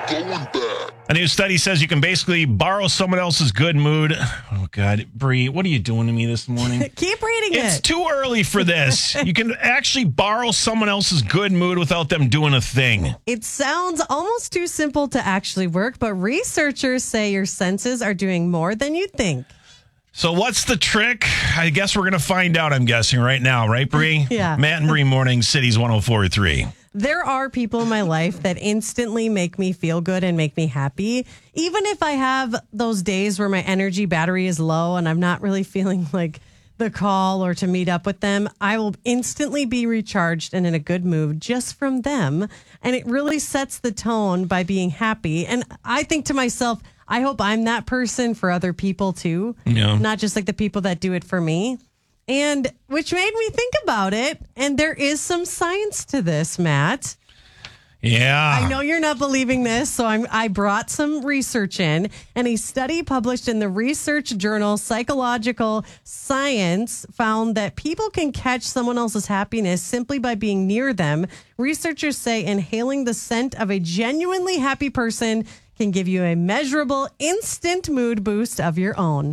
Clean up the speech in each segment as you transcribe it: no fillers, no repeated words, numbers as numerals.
A new study says you can basically borrow someone else's good mood. Oh, God. Bree, what are you doing to me this morning? Keep reading it. It's too early for this. You can actually borrow someone else's good mood without them doing a thing. It sounds almost too simple to actually work, but researchers say your senses are doing more than you think. So what's the trick? I guess we're going to find out, I'm guessing, right now. Right, Bree? Yeah. Matt and Bree Morning, Cities 104.3. There are people in my life that instantly make me feel good and make me happy. Even if I have those days where my energy battery is low and I'm not really feeling like the call or to meet up with them, I will instantly be recharged and in a good mood just from them. And it really sets the tone by being happy. And I think to myself, I hope I'm that person for other people too. Yeah. Not just like the people that do it for me. And which made me think about it. And there is some science to this, Matt. Yeah. I know you're not believing this, so I brought some research in. And a study published in the research journal Psychological Science found that people can catch someone else's happiness simply by being near them. Researchers say inhaling the scent of a genuinely happy person can give you a measurable instant mood boost of your own.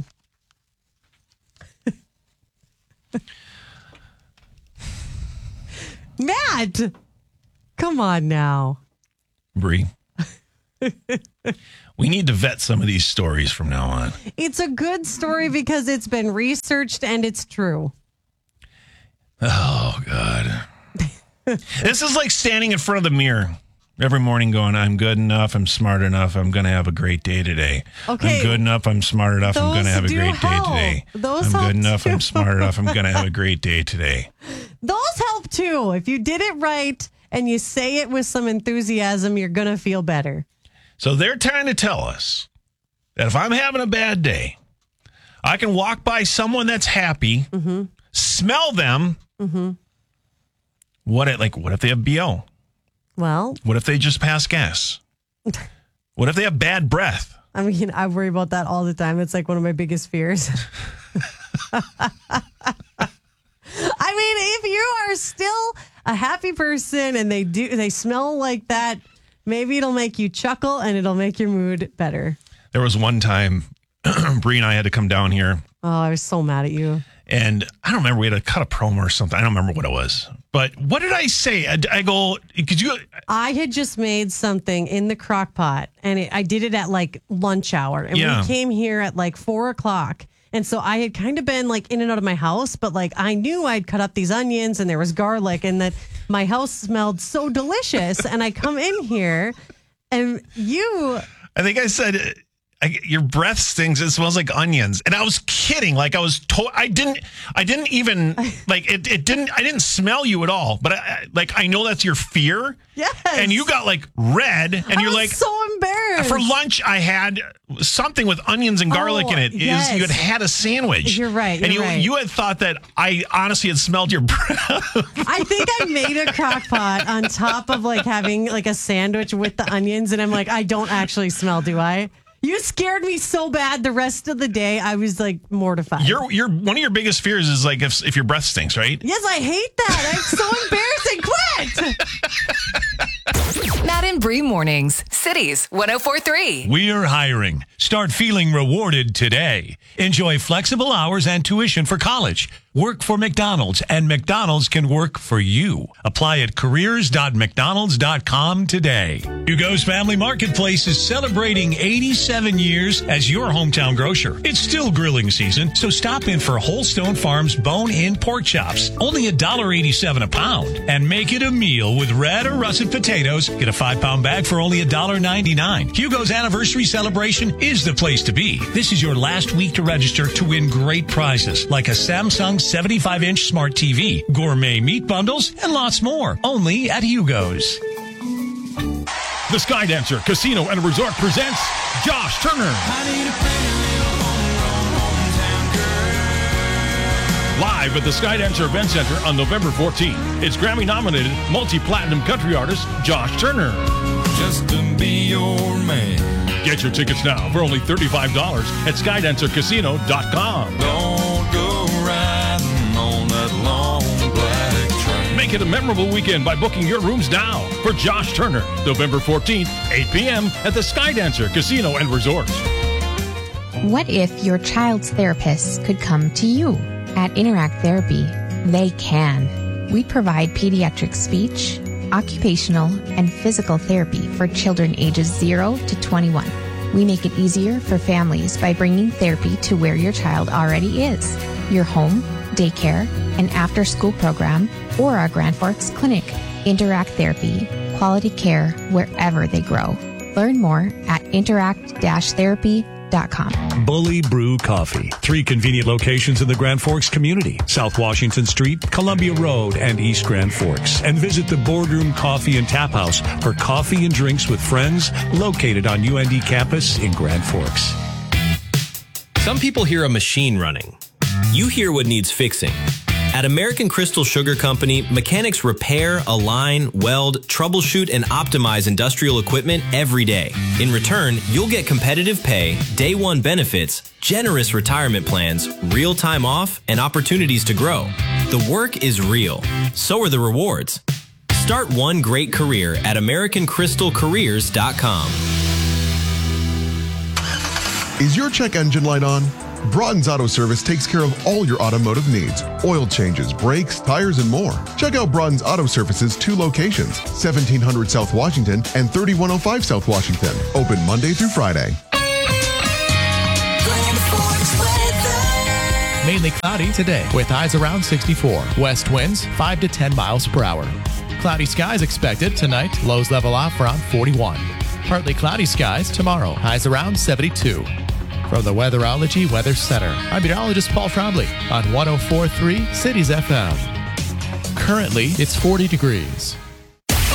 Matt, come on now. Bree. We need to vet some of these stories from now on. It's a good story because it's been researched and it's true. Oh, God. This is like standing in front of the mirror every morning going, I'm good enough, I'm smart enough, I'm going to have a great day today. Okay. I'm good enough, I'm smart enough, I'm going to have a great day today. Those I'm help good enough, too. I'm smart enough, I'm going to have a great day today. Those help too. If you did it right and you say it with some enthusiasm, you're going to feel better. So they're trying to tell us that if I'm having a bad day, I can walk by someone that's happy, smell them. What if they have BO? Well, What if they just pass gas? What if they have bad breath? I mean, I worry about that all the time. It's like one of my biggest fears. I mean, if you are still a happy person and they smell like that, maybe it'll make you chuckle and it'll make your mood better. There was one time Bree and I had to come down here. Oh, I was so mad at you. And I don't remember, we had to cut a promo or something. I don't remember what it was. But what did I say? I go, because I had just made something in the crock pot and I did it at like lunch hour. And Yeah. we came here at like 4:00. And so I had kind of been like in and out of my house, but like I knew I'd cut up these onions and there was garlic and that my house smelled so delicious. And I come in here and I think I said, your breath stings. It smells like onions. And I was kidding. Like I was I didn't even like it didn't, I didn't smell you at all. But I know that's your fear. Yes. And you got like red and you're like, so embarrassed. for lunch, I had something with onions and garlic in it. Yes. You had a sandwich. You're right. And you're right. you had thought that I honestly had smelled your breath. I think I made a crock pot on top of like having like a sandwich with the onions. And I'm like, I don't actually smell, do I? You scared me so bad the rest of the day. I was like mortified. You're one of your biggest fears is like if your breath stinks, right? Yes, I hate that. It's so embarrassing. Quit. Matt and Bree Mornings, Cities 104.3. We're hiring. Start feeling rewarded today. Enjoy flexible hours and tuition for college. Work for McDonald's, and McDonald's can work for you. Apply at careers.mcdonalds.com today. Hugo's Family Marketplace is celebrating 87 years as your hometown grocer. It's still grilling season, so stop in for Holstone Farms bone-in pork chops, only $1.87 a pound, and make it a meal with red or russet potatoes. Get a 5-pound bag for only $1.99. Hugo's anniversary celebration is the place to be. This is your last week to register to win great prizes like a Samsung 75-inch smart TV, gourmet meat bundles, and lots more. Only at Hugo's. The Skydancer Casino and Resort presents Josh Turner. Live at the Skydancer Event Center on November 14th. It's Grammy-nominated multi-platinum country artist Josh Turner. Just to be your man. Get your tickets now for only $35 at SkydancerCasino.com. Don't go riding on that long black train. Make it a memorable weekend by booking your rooms now for Josh Turner, November 14th, 8 p.m. at the Skydancer Casino and Resort. What if your child's therapist could come to you? At Interact Therapy, they can. We provide pediatric speech, occupational, and physical therapy for children ages 0 to 21. We make it easier for families by bringing therapy to where your child already is, your home, daycare, an after-school program, or our Grand Forks clinic. Interact Therapy, quality care wherever they grow. Learn more at interact-therapy.com. Bully Brew Coffee. 3 convenient locations in the Grand Forks community. South Washington Street, Columbia Road, and East Grand Forks. And visit the Boardroom Coffee and Tap House for coffee and drinks with friends located on UND campus in Grand Forks. Some people hear a machine running. You hear what needs fixing. At American Crystal Sugar Company, mechanics repair, align, weld, troubleshoot, and optimize industrial equipment every day. In return, you'll get competitive pay, day one benefits, generous retirement plans, real time off, and opportunities to grow. The work is real. So are the rewards. Start one great career at AmericanCrystalCareers.com. Is your check engine light on? Broughton's Auto Service takes care of all your automotive needs. Oil changes, brakes, tires, and more. Check out Broughton's Auto Service's 2 locations, 1700 South Washington and 3105 South Washington. Open Monday through Friday. Mainly cloudy today with highs around 64. West winds 5 to 10 miles per hour. Cloudy skies expected tonight. Lows level off around 41. Partly cloudy skies tomorrow. Highs around 72. From the Weatherology Weather Center, I'm meteorologist Paul Trombley on 104.3 Cities FM. Currently, it's 40 degrees.